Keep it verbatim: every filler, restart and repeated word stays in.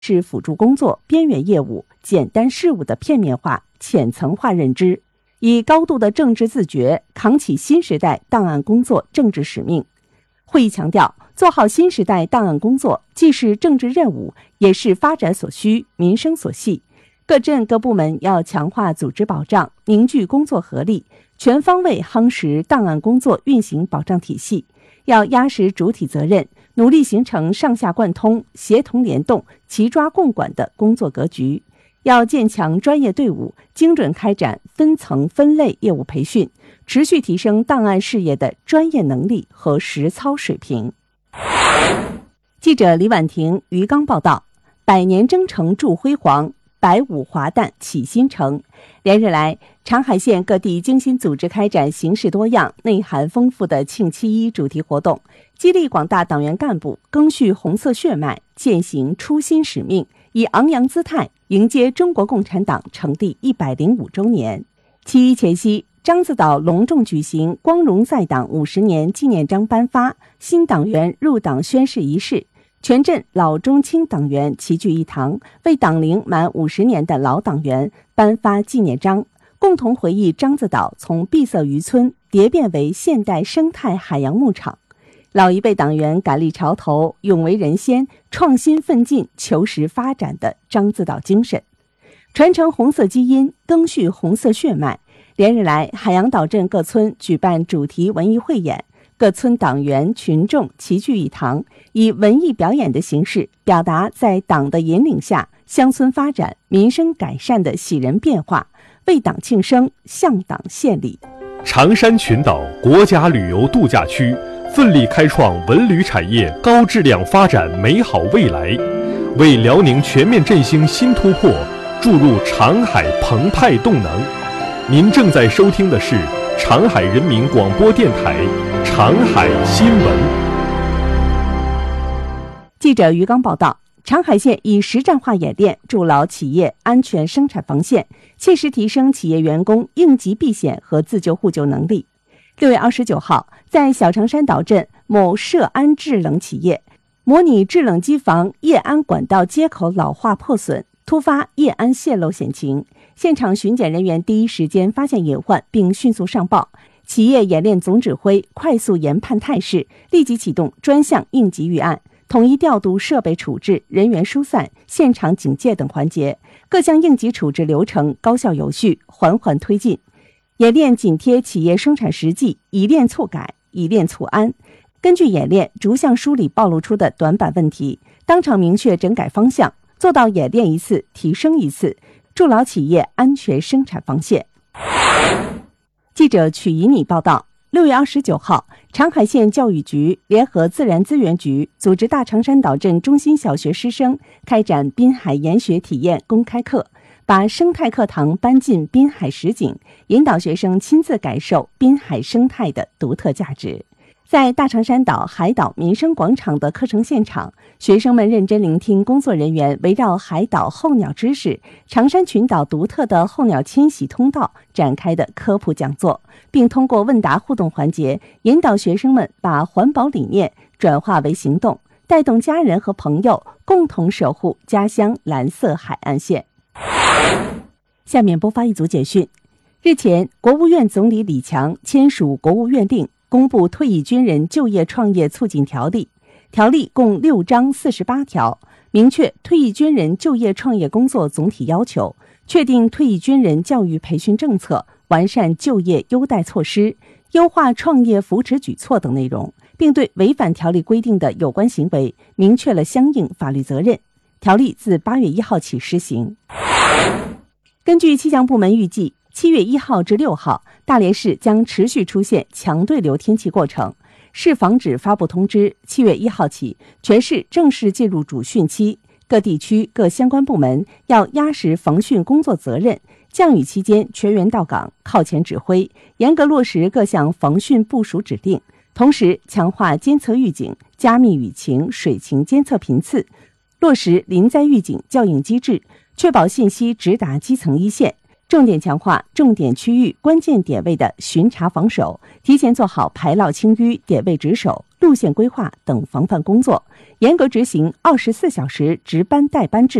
是辅助工作、边缘业务、简单事务的片面化、浅层化认知，以高度的政治自觉扛起新时代档案工作政治使命。会议强调，做好新时代档案工作既是政治任务，也是发展所需、民生所系。各镇各部门要强化组织保障，凝聚工作合力，全方位夯实档案工作运行保障体系，要压实主体责任，努力形成上下贯通、协同联动、齐抓共管的工作格局。要建强专业队伍，精准开展分层分类业务培训，持续提升档案事业的专业能力和实操水平。记者李婉婷、于刚报道：百年征程铸辉煌，百五华诞启新程。连日来，长海县各地精心组织开展形式多样、内涵丰富的庆七一主题活动，激励广大党员干部赓续红色血脉，践行初心使命，以昂扬姿态迎接中国共产党成立一百零五周年。七一前夕，獐子岛隆重举行光荣在党五十年纪念章颁发、新党员入党宣誓仪式。全镇老中青党员齐聚一堂，为党龄满五十年的老党员颁发纪念章，共同回忆獐子岛从闭塞渔村蝶变为现代生态海洋牧场。老一辈党员赶立潮头，勇为人先，创新奋进、求实发展的獐子岛精神，传承红色基因，赓续红色血脉。连日来，海洋岛镇各村举办主题文艺汇演，各村党员群众齐聚一堂，以文艺表演的形式表达在党的引领下乡村发展、民生改善的喜人变化，为党庆生，向党献礼。 长山群岛国家旅游度假区奋力开创文旅产业高质量发展美好未来，为辽宁全面振兴新突破注入长海澎湃动能。您正在收听的是长海人民广播电台长海新闻。 记者于刚报道，长海县以实战化演练筑牢企业安全生产防线，切实提升企业员工应急避险和自救互救能力。六月二十九号，在小长山岛镇某涉安制冷企业，模拟制冷机房液氨管道接口老化破损，突发液氨泄漏险情。现场巡检人员第一时间发现隐患，并迅速上报。企业演练总指挥快速研判态势，立即启动专项应急预案，统一调度设备处置、人员疏散、现场警戒等环节，各项应急处置流程高效有序，缓缓推进。演练紧贴企业生产实际，以练促改，以练促安。根据演练，逐项梳理暴露出的短板问题，当场明确整改方向，做到演练一次提升一次，筑牢企业安全生产防线。记者曲怡妮报道，六月二十九号，长海县教育局联合自然资源局组织大长山岛镇中心小学师生开展滨海研学体验公开课，把生态课堂搬进滨海实景，引导学生亲自感受滨海生态的独特价值。在大长山岛海岛民生广场的课程现场，学生们认真聆听工作人员围绕海岛候鸟知识、长山群岛独特的候鸟迁徙通道展开的科普讲座，并通过问答互动环节，引导学生们把环保理念转化为行动，带动家人和朋友共同守护家乡蓝色海岸线。下面播发一组简讯。日前，国务院总理李强签署国务院令，公布退役军人就业创业促进条例。条例共六章四十八条，明确退役军人就业创业工作总体要求，确定退役军人教育培训政策，完善就业优待措施，优化创业扶持举措等内容，并对违反条例规定的有关行为明确了相应法律责任。条例自八月一号起施行。根据气象部门预计，七月一号至六号，大连市将持续出现强对流天气过程。市防指发布通知，七月一号起，全市正式进入主汛期，各地区各相关部门要压实防汛工作责任，降雨期间全员到岗，靠前指挥，严格落实各项防汛部署指令，同时强化监测预警，加密雨情、水情监测频次，落实临灾预警校应机制，确保信息直达基层一线， 重点强化重点区域关键点位的巡查防守，提前做好排涝清淤、点位值守、路线规划等防范工作，严格执行二十四小时值班带班制。